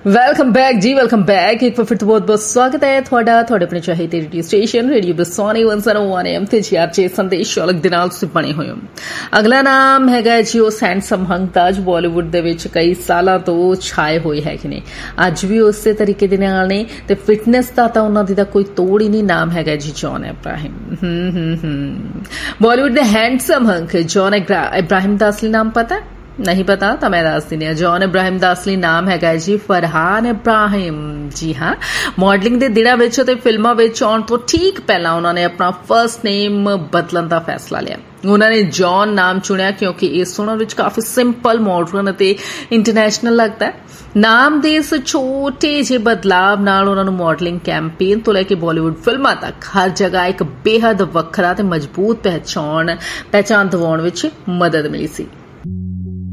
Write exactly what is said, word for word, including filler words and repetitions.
Welcome back ਜੀ welcome back ਇੱਕ ਵਾਰ ਫਿਰ ਤੋਂ ਬਹੁਤ ਬਹੁਤ ਸਵਾਗਤ ਹੈ ਤੁਹਾਡਾ ਤੁਹਾਡੇ ਆਪਣੇ ਚਾਹੀਦੇ ਰੇਡੀਓ ਸਟੇਸ਼ਨ ਰੇਡੀਓ ਬਸੋਨੀ ਇੱਕ ਸੌ ਇੱਕ ਐਮ ਤੇ ਜੀ ਆਰ ਜੇ ਸੰਦੇਸ਼ ਸ਼ੌਲਕ ਦੇ ਨਾਲ ਤੁਸੀਂ ਬਣੇ ਹੋਏ ਹੋ। ਅਗਲਾ ਨਾਮ ਹੈਗਾ ਜੀ ਉਹ ਸੈਂਡਸਮ ਹੰਗ ਤਾਜ ਬਾਲੀਵੁੱਡ ਦੇ ਵਿੱਚ ਕਈ ਸਾਲਾਂ ਤੋਂ ਛਾਏ ਹੋਏ ਹੈਗੇ ਨੇ, ਅੱਜ ਵੀ ਉਸੇ ਤਰੀਕੇ ਦੇ ਨਾਲ ਨੇ ਤੇ ਫਿਟਨੈਸ ਦਾ ਤਾਂ ਉਹਨਾਂ ਦੀ ਤਾਂ ਕੋਈ ਤੋੜ ਹੀ ਨਹੀਂ। ਨਾਮ ਹੈਗਾ ਜੀ ਜੌਨ ਇਬਰਾਹਿਮ। ਹੂੰ ਹੂੰ ਹੂੰ ਬਾਲੀਵੁੱਡ ਦੇ ਹੈਂਡਸਮ ਹੰਗ ਜੌਨ ਇਬਰਾਹਿਮ ਦਾ ਅਸਲੀ ਨਾਮ ਪਤਾ नहीं पता तो मैं दस दिनी जॉन इब्राहिम का असली नाम है जी फरहान इब्राहिम। जी हाँ, मॉडलिंग के दिनों में ते फिल्मों में आने तो ठीक पहला उन्होंने अपना फर्स्ट नेम बदलन का फैसला लिया। उन्होंने जॉन नाम चुनिया क्योंकि इस सुनने में काफी सिंपल मॉडर्न ते इंटरनेशनल लगता है। नाम के इस छोटे जे बदलाव नाल उन्होंने मॉडलिंग कैंपेन तो लैके बॉलीवुड फिल्मां तक हर जगह एक बेहद वखरा ते मजबूत पहचान पहचान दिवाउण विच मदद मिली सी।